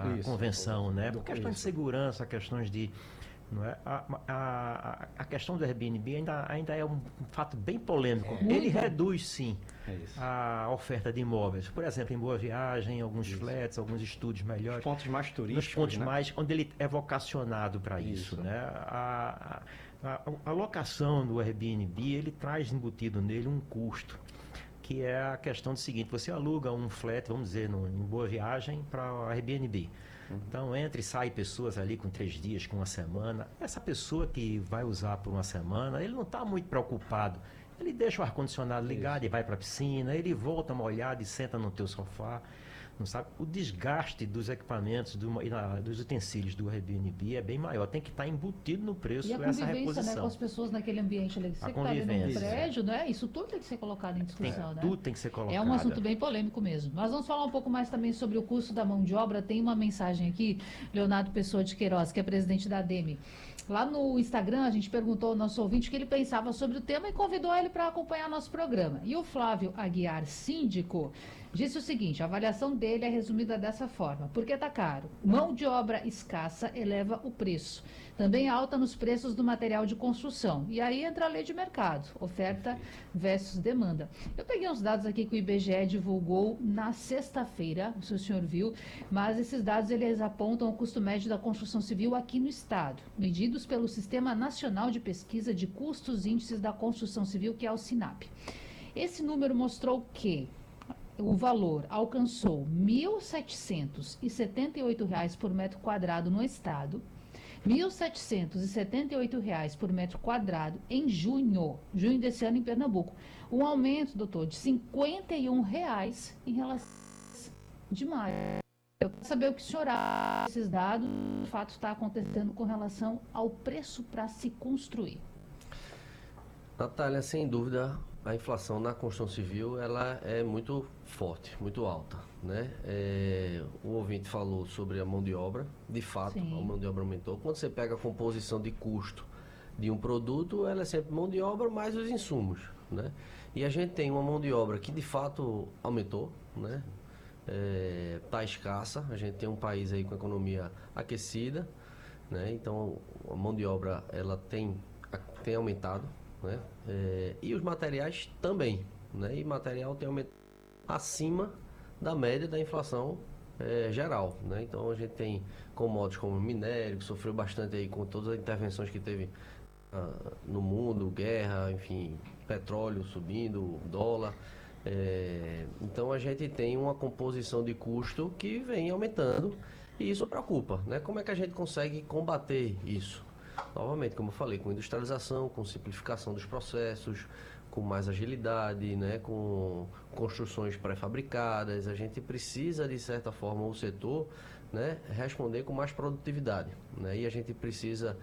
convenção, né? Por questões de isso. segurança, questões de... Não é? A questão do Airbnb ainda é um fato bem polêmico. Ele reduz, sim, a oferta de imóveis. Por exemplo, em Boa Viagem, alguns flats, alguns estúdios melhores. Os pontos mais turísticos, nos pontos né? mais onde ele é vocacionado para isso, né? A locação do Airbnb, ele traz embutido nele um custo, que é a questão do seguinte: você aluga um flat, vamos dizer, em Boa Viagem, para o Airbnb. Então entra e sai pessoas ali com 3 dias, com uma semana. Essa pessoa que vai usar por uma semana, ele não está muito preocupado. Ele deixa o ar-condicionado ligado e vai para a piscina, ele volta molhado e senta no teu sofá. Não sabe? O desgaste dos equipamentos, dos utensílios do Airbnb é bem maior. Tem que estar embutido no preço essa reposição. Né, com as pessoas naquele ambiente ali. Você que está ali no prédio, né? Isso tudo tem que ser colocado em discussão, né? Tudo tem que ser colocado. É um assunto bem polêmico mesmo. Mas vamos falar um pouco mais também sobre o custo da mão de obra. Tem uma mensagem aqui, Leonardo Pessoa de Queiroz, que é presidente da ADEME. Lá no Instagram, a gente perguntou ao nosso ouvinte o que ele pensava sobre o tema e convidou ele para acompanhar nosso programa. E o Flávio Aguiar, síndico, disse o seguinte: a avaliação dele é resumida dessa forma: porque está caro, mão de obra escassa eleva o preço, também alta nos preços do material de construção, e aí entra a lei de mercado, oferta versus demanda. Eu peguei uns dados aqui que o IBGE divulgou na sexta-feira, se o senhor viu, mas esses dados eles apontam o custo médio da construção civil aqui no estado, medidos pelo Sistema Nacional de Pesquisa de Custos e Índices da Construção Civil, que é o SINAP. Esse número mostrou que o valor alcançou R$ 1.778 por metro quadrado no estado, R$ 1.778 por metro quadrado em junho desse ano em Pernambuco. Um aumento, doutor, de R$ 51 em relação de maio. Eu quero saber o que o senhor acha desses dados, de fato está acontecendo com relação ao preço para se construir. Natália, sem dúvida, a inflação na construção civil ela é muito forte, muito alta, né? O ouvinte falou sobre a mão de obra, de fato, sim, a mão de obra aumentou. Quando você pega a composição de custo de um produto, ela é sempre mão de obra mais os insumos, né? E a gente tem uma mão de obra que de fato aumentou, né? Tá escassa, a gente tem um país aí com a economia aquecida, né? Então a mão de obra ela tem aumentado, né? E os materiais também, né? E material tem aumentado acima da média da inflação geral, né? Então a gente tem commodities como minério, que sofreu bastante aí com todas as intervenções que teve no mundo, guerra, enfim, petróleo subindo, dólar. Então a gente tem uma composição de custo que vem aumentando e isso preocupa, né? Como é que a gente consegue combater isso? Novamente, como eu falei, com industrialização, com simplificação dos processos, com mais agilidade, né? Com construções pré-fabricadas. A gente precisa, de certa forma, o setor, né? Responder com mais produtividade, né? E a gente precisa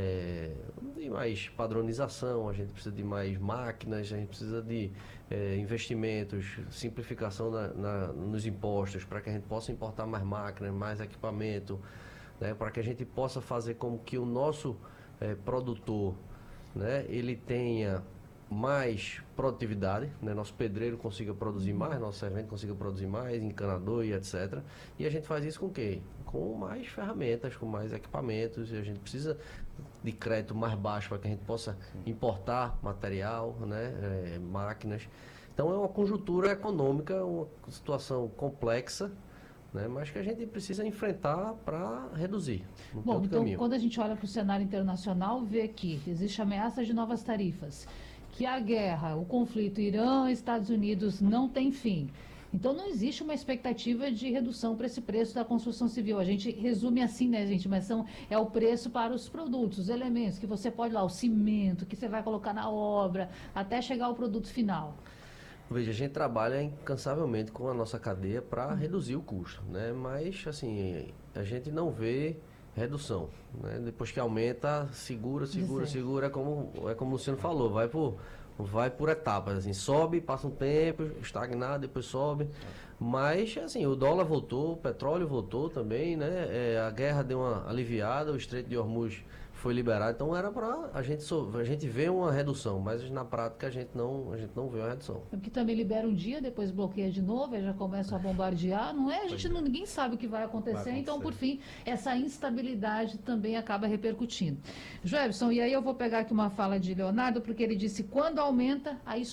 de mais padronização, a gente precisa de mais máquinas, a gente precisa de investimentos, simplificação nos impostos, para que a gente possa importar mais máquinas, mais equipamento, né, para que a gente possa fazer com que o nosso produtor, né, ele tenha mais produtividade, né, nosso pedreiro consiga produzir mais, nosso servente consiga produzir mais, encanador e etc. E a gente faz isso com o quê? Com mais ferramentas, com mais equipamentos, e a gente precisa de crédito mais baixo para que a gente possa importar material, né, máquinas. Então é uma conjuntura econômica, uma situação complexa, né, mas que a gente precisa enfrentar para reduzir. Bom, então quando a gente olha para o cenário internacional, vê que existe ameaça de novas tarifas, que a guerra, o conflito Irã e Estados Unidos não tem fim. Então não existe uma expectativa de redução para esse preço da construção civil. A gente resume assim, né, gente? Mas é o preço para os produtos, os elementos que você pode lá, o cimento que você vai colocar na obra, até chegar ao produto final. Veja, a gente trabalha incansavelmente com a nossa cadeia para reduzir o custo, né? Mas, assim, a gente não vê redução, né? Depois que aumenta, segura, é como o Luciano falou, vai por etapas, assim, sobe, passa um tempo, estagnado, depois sobe. Mas, assim, o dólar voltou, o petróleo voltou também, né? A guerra deu uma aliviada, o Estreito de Hormuz foi liberado. Então era para a gente ver uma redução, mas na prática a gente não vê uma redução. Porque também libera um dia, depois bloqueia de novo, aí já começa a bombardear, não é? Ninguém sabe o que vai acontecer, então por fim essa instabilidade também acaba repercutindo. Joelson, e aí eu vou pegar aqui uma fala de Leonardo, porque ele disse: quando aumenta, aí